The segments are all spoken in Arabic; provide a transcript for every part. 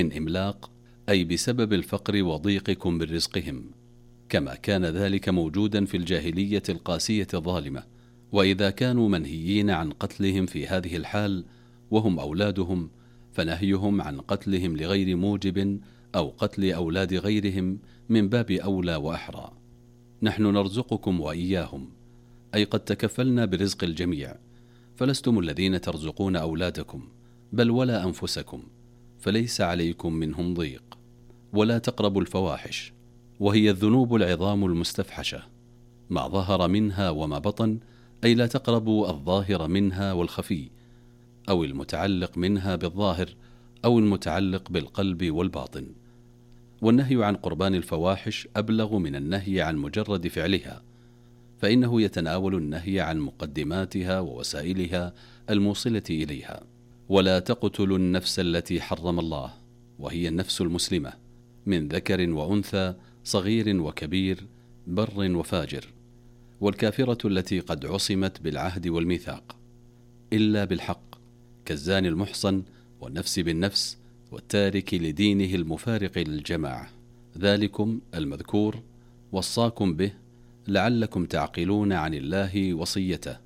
من إملاق، أي بسبب الفقر وضيقكم برزقهم، كما كان ذلك موجودا في الجاهلية القاسية الظالمة. وإذا كانوا منهيين عن قتلهم في هذه الحال وهم أولادهم، فنهيهم عن قتلهم لغير موجب أو قتل أولاد غيرهم من باب أولى وأحرى. نحن نرزقكم وإياهم، أي قد تكفلنا برزق الجميع، فلستم الذين ترزقون أولادكم، بل ولا أنفسكم، فليس عليكم منهم ضيق. ولا تقربوا الفواحش، وهي الذنوب العظام المستفحشة، ما ظهر منها وما بطن، أي لا تقربوا الظاهر منها والخفي، أو المتعلق منها بالظاهر أو المتعلق بالقلب والباطن. والنهي عن قربان الفواحش أبلغ من النهي عن مجرد فعلها، فإنه يتناول النهي عن مقدماتها ووسائلها الموصلة إليها. ولا تقتلوا النفس التي حرم الله، وهي النفس المسلمة، من ذكر وأنثى، صغير وكبير، بر وفاجر، والكافرة التي قد عصمت بالعهد والميثاق، إلا بالحق، كالزاني المحصن، والنفس بالنفس، والتارك لدينه المفارق للجماعة. ذلكم المذكور وصاكم به لعلكم تعقلون عن الله وصيته،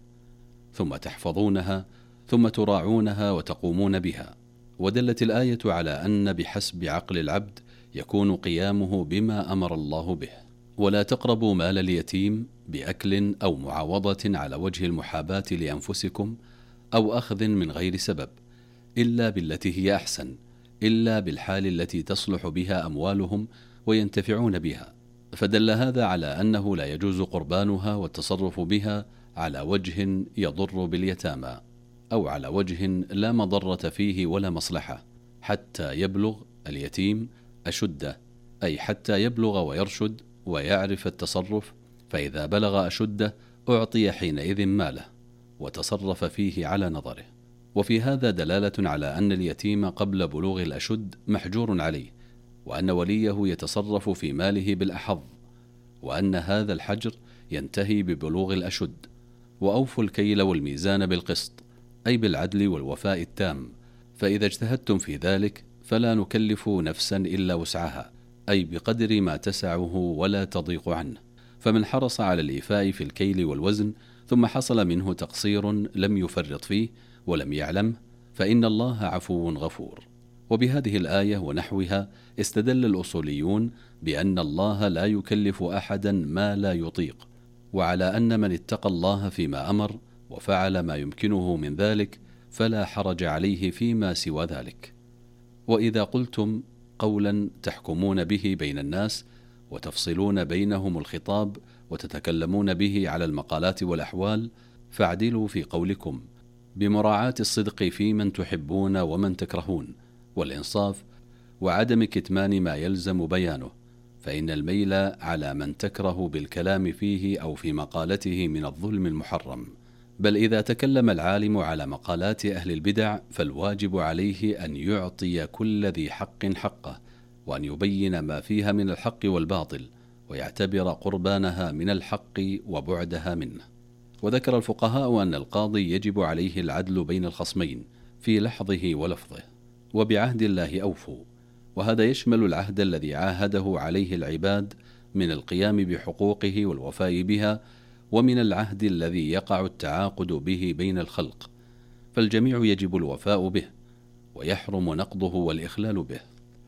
ثم تحفظونها، ثم تراعونها وتقومون بها. ودلت الآية على أن بحسب عقل العبد يكون قيامه بما أمر الله به. ولا تقربوا مال اليتيم بأكل أو معاوضة على وجه المحاباة لأنفسكم أو أخذ من غير سبب، إلا بالتي هي أحسن، إلا بالحال التي تصلح بها أموالهم وينتفعون بها. فدل هذا على أنه لا يجوز قربانها والتصرف بها على وجه يضر باليتامى، أو على وجه لا مضرة فيه ولا مصلحة، حتى يبلغ اليتيم أشده، أي حتى يبلغ ويرشد ويعرف التصرف. فإذا بلغ أشده أعطي حينئذ ماله وتصرف فيه على نظره. وفي هذا دلالة على أن اليتيم قبل بلوغ الأشد محجور عليه، وأن وليه يتصرف في ماله بالأحظ، وأن هذا الحجر ينتهي ببلوغ الأشد. وأوفوا الكيل والميزان بالقسط، أي بالعدل والوفاء التام، فإذا اجتهدتم في ذلك فلا نكلف نفسا إلا وسعها، أي بقدر ما تسعه ولا تضيق عنه. فمن حرص على الإيفاء في الكيل والوزن ثم حصل منه تقصير لم يفرط فيه ولم يعلم، فإن الله عفو غفور. وبهذه الآية ونحوها استدل الأصوليون بأن الله لا يكلف أحدا ما لا يطيق، وعلى أن من اتقى الله فيما أمر وفعل ما يمكنه من ذلك فلا حرج عليه فيما سوى ذلك. وإذا قلتم قولا تحكمون به بين الناس وتفصلون بينهم الخطاب وتتكلمون به على المقالات والأحوال، فاعدلوا في قولكم بمراعاة الصدق في من تحبون ومن تكرهون، والإنصاف، وعدم كتمان ما يلزم بيانه، فإن الميل على من تكره بالكلام فيه أو في مقالته من الظلم المحرم. بل إذا تكلم العالم على مقالات أهل البدع فالواجب عليه أن يعطي كل ذي حق حقه، وأن يبين ما فيها من الحق والباطل، ويعتبر قربانها من الحق وبعدها منه. وذكر الفقهاء أن القاضي يجب عليه العدل بين الخصمين في لحظه ولفظه. وبعهد الله أوفوا، وهذا يشمل العهد الذي عاهده عليه العباد من القيام بحقوقه والوفاء بها، ومن العهد الذي يقع التعاقد به بين الخلق، فالجميع يجب الوفاء به، ويحرم نقضه والإخلال به.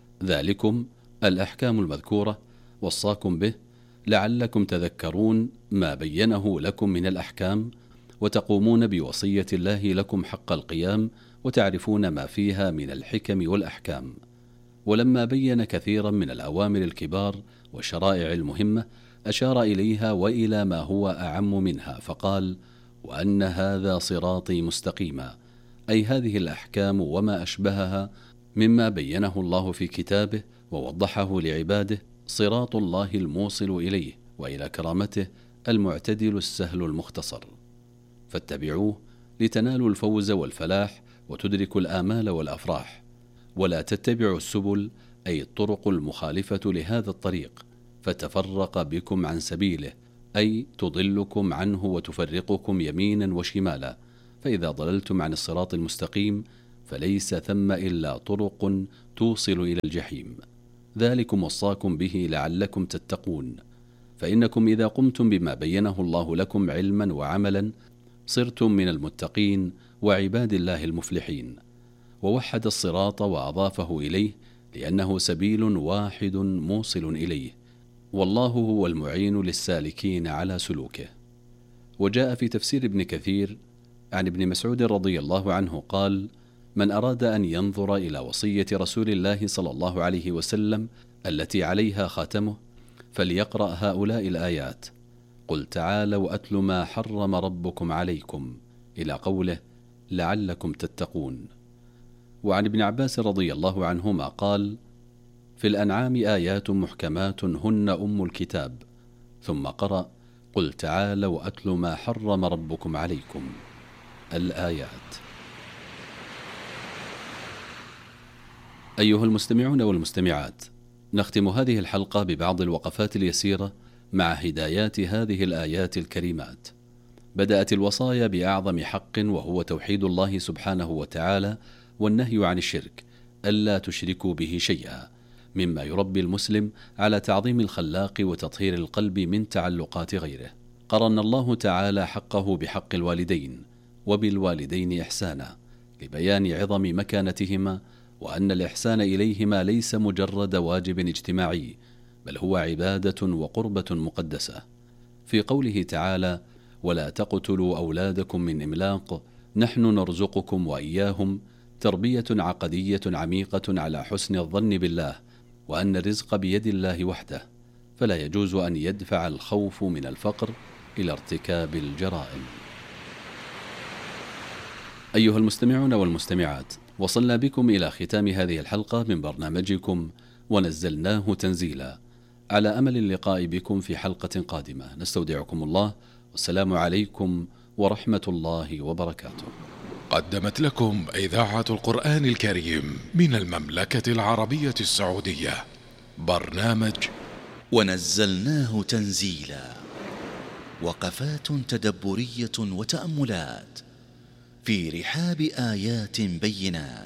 ذلكم الأحكام المذكورة وصاكم به لعلكم تذكرون ما بينه لكم من الأحكام، وتقومون بوصية الله لكم حق القيام، وتعرفون ما فيها من الحكم والأحكام. ولما بين كثيرا من الأوامر الكبار والشرائع المهمة أشار إليها وإلى ما هو أعم منها، فقال: وأن هذا صراطي مستقيما، أي هذه الأحكام وما أشبهها مما بينه الله في كتابه ووضحه لعباده، صراط الله الموصل إليه وإلى كرامته، المعتدل السهل المختصر، فاتبعوه لتنالوا الفوز والفلاح وتدركوا الآمال والأفراح. ولا تتبعوا السبل، أي الطرق المخالفة لهذا الطريق، فتفرق بكم عن سبيله، أي تضلكم عنه وتفرقكم يمينا وشمالا. فإذا ضللتم عن الصراط المستقيم فليس ثم إلا طرق توصل إلى الجحيم. ذلكم وصاكم به لعلكم تتقون، فإنكم إذا قمتم بما بينه الله لكم علما وعملا صرتم من المتقين وعباد الله المفلحين. ووحد الصراط وأضافه إليه لأنه سبيل واحد موصل إليه، والله هو المعين للسالكين على سلوكه. وجاء في تفسير ابن كثير عن ابن مسعود رضي الله عنه قال: من أراد أن ينظر إلى وصية رسول الله صلى الله عليه وسلم التي عليها خاتمه فليقرأ هؤلاء الآيات: قل تعالوا أتل ما حرم ربكم عليكم، إلى قوله لعلكم تتقون. وعن ابن عباس رضي الله عنهما قال: في الأنعام آيات محكمات هن أم الكتاب، ثم قرأ: قل تعالوا أتل ما حرم ربكم عليكم، الآيات. أيها المستمعون والمستمعات، نختم هذه الحلقة ببعض الوقفات اليسيرة مع هدايات هذه الآيات الكريمات. بدأت الوصايا بأعظم حق وهو توحيد الله سبحانه وتعالى والنهي عن الشرك، ألا تشركوا به شيئا، مما يربي المسلم على تعظيم الخلاق وتطهير القلب من تعلقات غيره. قرن الله تعالى حقه بحق الوالدين وبالوالدين إحسانا لبيان عظم مكانتهما، وأن الإحسان إليهما ليس مجرد واجب اجتماعي، بل هو عبادة وقربة مقدسة. في قوله تعالى: ولا تقتلوا أولادكم من إملاق نحن نرزقكم وإياهم، تربية عقدية عميقة على حسن الظن بالله، وأن الرزق بيد الله وحده، فلا يجوز أن يدفع الخوف من الفقر إلى ارتكاب الجرائم. أيها المستمعون والمستمعات، وصلنا بكم إلى ختام هذه الحلقة من برنامجكم ونزلناه تنزيلا، على أمل اللقاء بكم في حلقة قادمة. نستودعكم الله، والسلام عليكم ورحمة الله وبركاته. قدمت لكم إذاعة القرآن الكريم من المملكة العربية السعودية برنامج ونزلناه تنزيلا، وقفات تدبرية وتأملات في رحاب آيات بينات.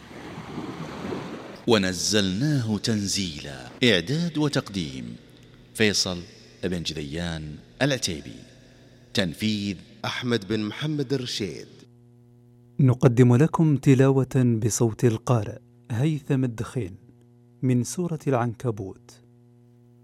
ونزلناه تنزيلا، إعداد وتقديم فيصل بن جذيان العتيبي، تنفيذ أحمد بن محمد الرشيد. نقدم لكم تلاوة بصوت القارئ هيثم الدخين من سورة العنكبوت.